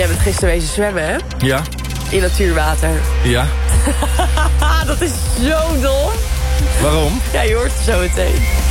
Jij bent gisteren wezen zwemmen, hè? Ja. In natuurwater. Ja. Dat is zo dom. Waarom? Ja, je hoort het zo meteen.